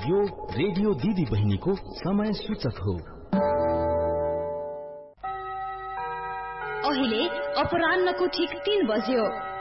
यो रेडियो दिदी बहिनीको समय सूचक हो। अहिले अपराह्नको ठीक 3 बज्यो।